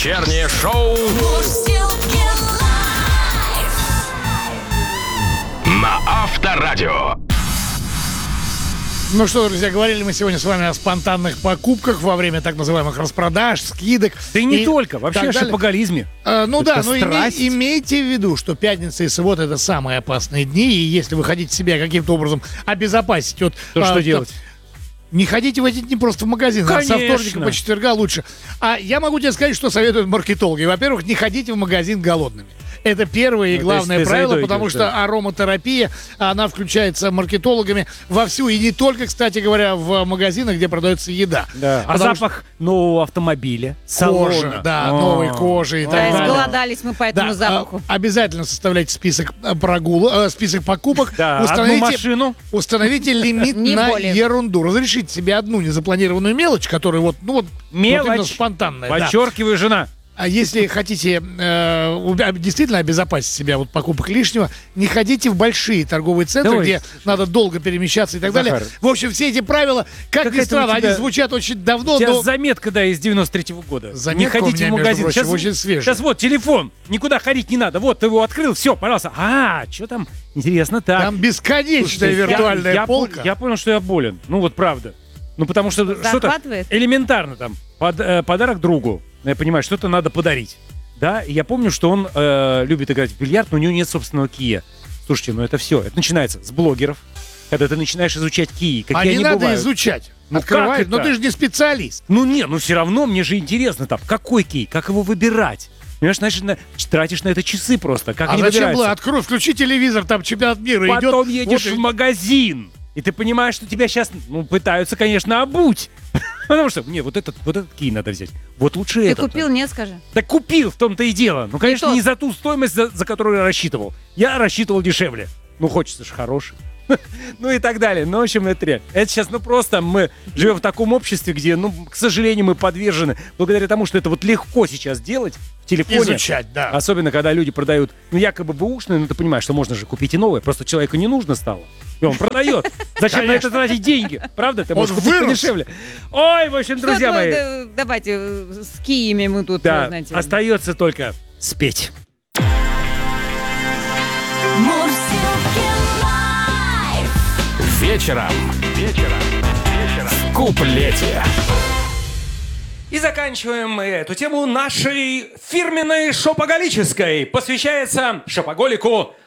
Вечернее шоу на Авторадио. Ну что, друзья, говорили мы сегодня с вами о спонтанных покупках во время так называемых распродаж, скидок. Да и не только, вообще о так далее. шопоголизме. Ну да, Это но страсть. имейте в виду, что пятница и суббота — это самые опасные дни, и если вы хотите себя каким-то образом обезопасить от... То что делать? Не ходите в эти дни просто в магазин, а со Конечно. вторника по четверга лучше. А я могу тебе сказать, что советуют маркетологи. Во-первых, не ходите в магазин голодными. Это первое и главное ты правило, заедой потому идешь, что да. ароматерапия, она включается маркетологами вовсю. И не только, кстати говоря, в магазинах, где продается еда. Да. А Потому запах нового автомобиля, Кожа, салона. да, О. новой кожи и так Да, далее. изголодались мы по этому Да, запаху. обязательно составляйте список список покупок. Да, одну машину. Установите лимит Не на более. ерунду. Разрешите себе одну незапланированную мелочь, которая вот именно Мелочь, спонтанная. да. подчеркиваю, жена. А если хотите действительно обезопасить себя от покупок лишнего, не ходите в большие торговые центры, Давай. где надо долго перемещаться и так далее. Захар. В общем, все эти правила, как Как ни это странно, у тебя- они звучат очень давно, Сейчас но... заметка, да, из 93-го года. Заметка не у ходите меня, в между магазин. прочим, очень свежая. Сейчас вот телефон. Никуда ходить не надо. Вот, ты его открыл, все, пожалуйста. Что там? Интересно, так. Там бесконечная Слушайте, виртуальная я полка. Я понял, что я болен. Ну вот правда. Ну потому что что-то Захватывает? элементарно там. Подарок другу. Я понимаю, что-то надо подарить. Да, и я помню, что он любит играть в бильярд, но у него нет собственного кия. Слушайте, ну это все. Это начинается с блогеров, когда ты начинаешь изучать кии, какие А не они надо бывают. изучать. Ну Открывай. как Но это? ты же не специалист. Ну не, ну все равно мне же интересно там, какой кей, как его выбирать. Понимаешь, значит, тратишь на это часы просто. Как А они зачем выбираются? было? Открой, включи телевизор, там чемпионат мира идет. Потом едешь Вот и- в магазин, и ты понимаешь, что тебя сейчас, пытаются, конечно, обуть. Потому что, вот этот кей надо взять. Вот лучше Ты этот. купил, нет, скажи? Так купил, в том-то и дело. Ну, конечно, тот. не за ту стоимость, за которую я рассчитывал. Я рассчитывал дешевле. Ну, хочется же хороший. Ну и так далее. Ну, в общем, это реально. Это сейчас, просто мы живем в таком обществе, где, к сожалению, мы подвержены, благодаря тому, что это вот легко сейчас делать в телефоне. Изучать, да. Особенно, когда люди продают, якобы бэушные, но ты понимаешь, что можно же купить и новое. Просто человеку не нужно стало. И он продает. Зачем на это тратить деньги? Правда? Ты можешь Он купить вырос. подешевле. Ой, в общем, друзья мои. Давайте с киями мы тут, Да, знаете. остается только спеть. Вечером в куплете. И заканчиваем мы эту тему нашей фирменной шопоголической. Посвящается шопоголику